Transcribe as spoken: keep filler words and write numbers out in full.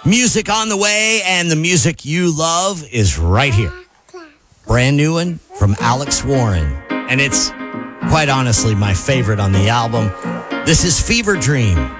Music on the way, and the music you love is right here. Brand new one from Alex Warren. And it's, quite honestly, my favorite on the album. This is Fever Dream.